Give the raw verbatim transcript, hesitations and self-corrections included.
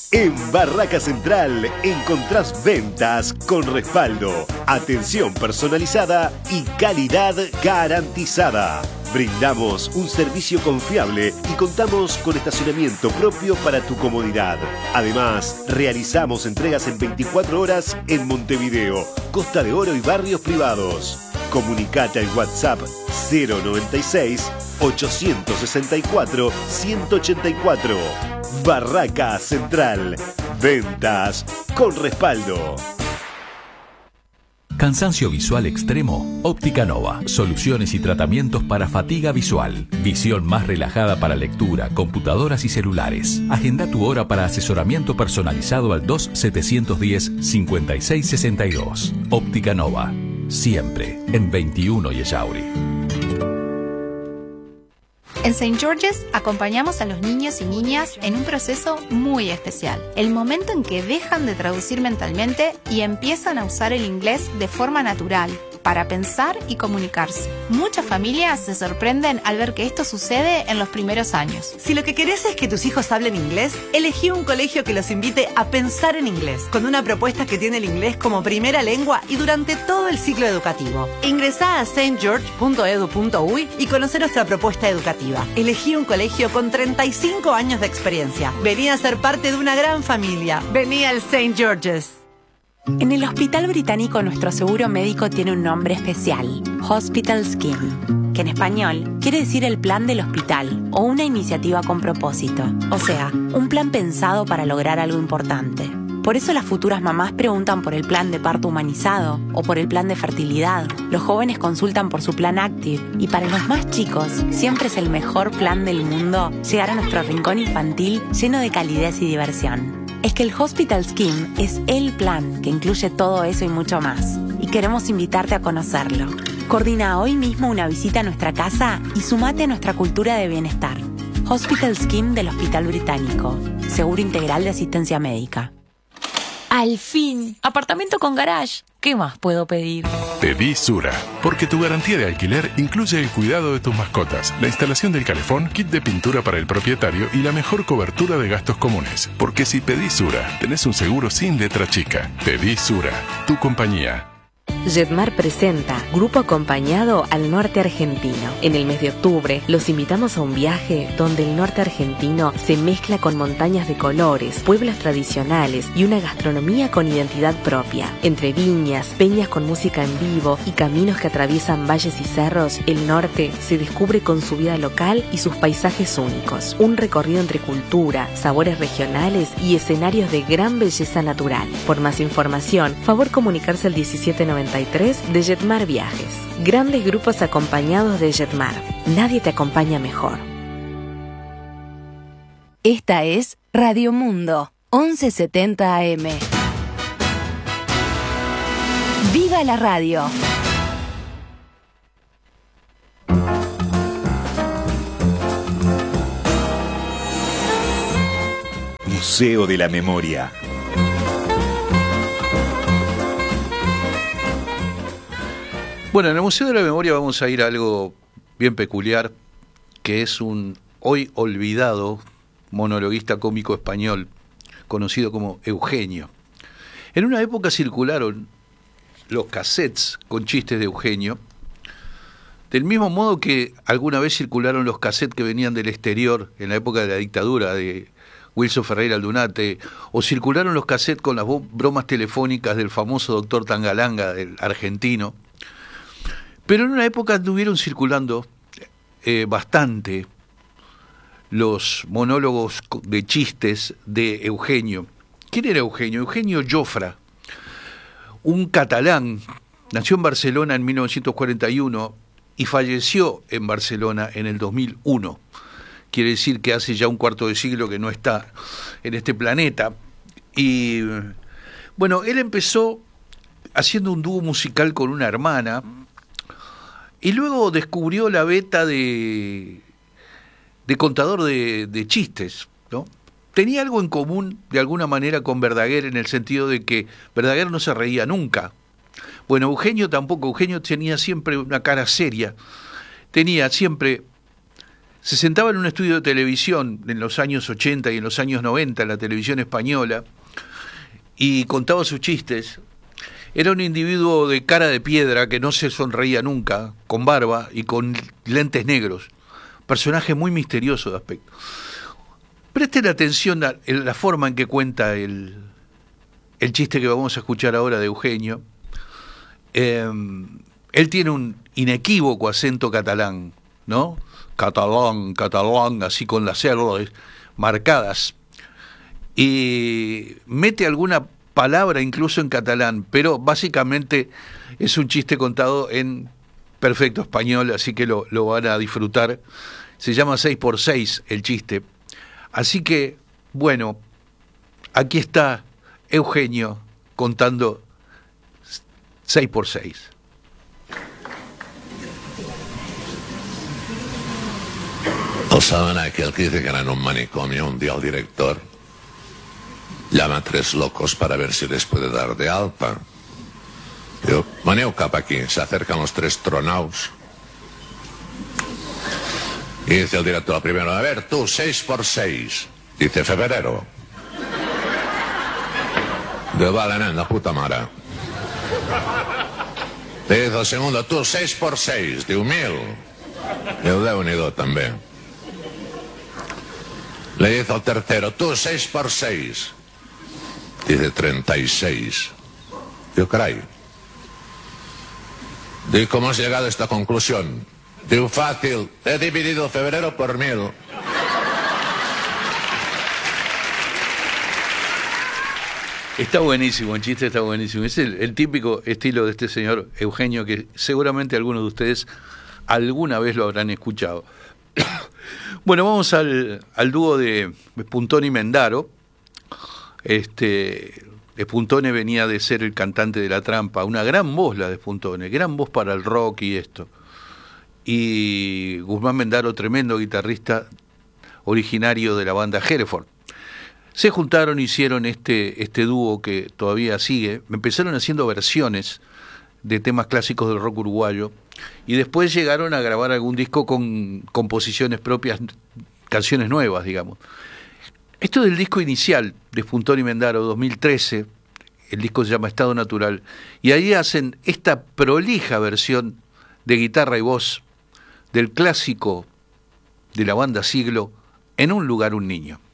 En Barraca Central encontrás ventas con respaldo, atención personalizada y calidad garantizada. Brindamos un servicio confiable y contamos con estacionamiento propio para tu comodidad. Además, realizamos entregas en veinticuatro horas en Montevideo, Costa de Oro y barrios privados. Comunicate al WhatsApp cero noventa y seis, ochocientos sesenta y cuatro, ciento ochenta y cuatro. Barraca Central. Ventas con respaldo. Cansancio visual extremo, Óptica Nova. Soluciones y tratamientos para fatiga visual. Visión más relajada para lectura, computadoras y celulares. Agenda tu hora para asesoramiento personalizado al dos setecientos diez, cincuenta y seis sesenta y dos. Óptica Nova. Siempre en veintiuno y Ellauri. En Saint George's acompañamos a los niños y niñas en un proceso muy especial. El momento en que dejan de traducir mentalmente y empiezan a usar el inglés de forma natural, para pensar y comunicarse. Muchas familias se sorprenden al ver que esto sucede en los primeros años. Si lo que querés es que tus hijos hablen inglés, elegí un colegio que los invite a pensar en inglés, con una propuesta que tiene el inglés como primera lengua y durante todo el ciclo educativo. Ingresá a s t george punto e d u punto u y y conocer nuestra propuesta educativa. Elegí un colegio con treinta y cinco años de experiencia. Vení a ser parte de una gran familia. Vení al Saint George's. En el Hospital Británico nuestro seguro médico tiene un nombre especial, Hospital Scheme, que en español quiere decir el plan del hospital o una iniciativa con propósito, o sea, un plan pensado para lograr algo importante. Por eso las futuras mamás preguntan por el plan de parto humanizado o por el plan de fertilidad. Los jóvenes consultan por su plan Active y para los más chicos siempre es el mejor plan del mundo llegar a nuestro rincón infantil lleno de calidez y diversión. Es que el Hospital Scheme es el plan que incluye todo eso y mucho más. Y queremos invitarte a conocerlo. Coordina hoy mismo una visita a nuestra casa y sumate a nuestra cultura de bienestar. Hospital Scheme del Hospital Británico. Seguro integral de asistencia médica. ¡Al fin! Apartamento con garage. ¿Qué más puedo pedir? Pedí Sura, porque tu garantía de alquiler incluye el cuidado de tus mascotas, la instalación del calefón, kit de pintura para el propietario y la mejor cobertura de gastos comunes. Porque si pedís Sura, tenés un seguro sin letra chica. Pedí Sura, tu compañía. Jetmar presenta Grupo Acompañado al Norte Argentino. En el mes de octubre los invitamos a un viaje donde el norte argentino se mezcla con montañas de colores, pueblos tradicionales y una gastronomía con identidad propia. Entre viñas, peñas con música en vivo y caminos que atraviesan valles y cerros, el norte se descubre con su vida local y sus paisajes únicos. Un recorrido entre cultura, sabores regionales y escenarios de gran belleza natural. Por más información, favor comunicarse al diecisiete noventa y tres de Jetmar Viajes. Grandes grupos acompañados de Jetmar. Nadie te acompaña mejor. Esta es Radio Mundo, once setenta A M. ¡Viva la radio! Museo de la Memoria. Bueno, en el Museo de la Memoria vamos a ir a algo bien peculiar, que es un hoy olvidado monologuista cómico español, conocido como Eugenio. En una época circularon los cassettes con chistes de Eugenio, del mismo modo que alguna vez circularon los cassettes que venían del exterior en la época de la dictadura de Wilson Ferreira Aldunate, o circularon los cassettes con las bromas telefónicas del famoso doctor Tangalanga, del argentino. Pero en una época estuvieron circulando eh, bastante los monólogos de chistes de Eugenio. ¿Quién era Eugenio? Eugenio Jofra, un catalán, nació en Barcelona en mil novecientos cuarenta y uno y falleció en Barcelona en el dos mil uno. Quiere decir que hace ya un cuarto de siglo que no está en este planeta. Y bueno, él empezó haciendo un dúo musical con una hermana, y luego descubrió la beta de, de contador de, de chistes, ¿no? Tenía algo en común, de alguna manera, con Verdaguer, en el sentido de que Verdaguer no se reía nunca. Bueno, Eugenio tampoco. Eugenio tenía siempre una cara seria. Tenía siempre se sentaba en un estudio de televisión en los años ochenta y en los años noventa, en la televisión española, y contaba sus chistes. Era un individuo de cara de piedra que no se sonreía nunca, con barba y con lentes negros. Personaje muy misterioso de aspecto. Presten atención a la forma en que cuenta el, el chiste que vamos a escuchar ahora de Eugenio. Eh, él tiene un inequívoco acento catalán, ¿no? Catalán, catalán, así con las erres marcadas. Y mete alguna palabra incluso en catalán, pero básicamente es un chiste contado en perfecto español, así que lo, lo van a disfrutar. Se llama seis por seis el chiste. Así que, bueno, aquí está Eugenio contando seis por seis. ¿O saben aquel que dice que era en un manicomio? Un día el director llama a tres locos para ver si les puede dar de alta. Digo, veneu cap aquí. Se acercan los tres tronaus. Y dice el director al primero, a ver, tú, seis por seis. Dice, febrero. Digo, vale, nen, la puta mare. Le dice el segundo, tú, seis por seis. Digo, mil. Digo, Déu-n'hi-do, també. Le dice al tercero, tú, seis por seis. Dice, treinta y seis. Digo, caray. Digo, ¿cómo has llegado a esta conclusión? Digo, fácil, he dividido febrero por mil. Está buenísimo, el chiste está buenísimo. Es el, el típico estilo de este señor Eugenio, que seguramente algunos de ustedes alguna vez lo habrán escuchado. Bueno, vamos al, al dúo de Spuntone y Mendaro. Este, Spuntone venía de ser el cantante de La Trampa, una gran voz la de Spuntone, gran voz para el rock y esto. Y Guzmán Mendaro, tremendo guitarrista originario de la banda Hereford. Se juntaron, hicieron este, este dúo que todavía sigue. Empezaron haciendo versiones de temas clásicos del rock uruguayo y después llegaron a grabar algún disco con composiciones propias, canciones nuevas, digamos. Esto es del disco inicial de Spuntone y Mendaro, dos mil trece, el disco se llama Estado Natural, y ahí hacen esta prolija versión de guitarra y voz del clásico de la banda Siglo, En un lugar un niño.